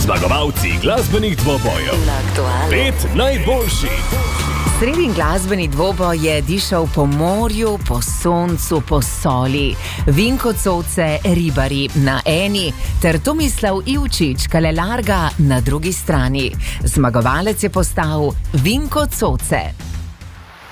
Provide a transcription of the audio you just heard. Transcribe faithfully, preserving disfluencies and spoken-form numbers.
Zmagovalci glasbenih dvobojev. Pet najboljših. Sredin glasbeni dvoboj je dišal po morju, po soncu, po soli. Vinko Coce, ribari na eni, ter Tomislav Ivčič, Kalelarga na drugi strani. Zmagovalec je postal Vinko Coce.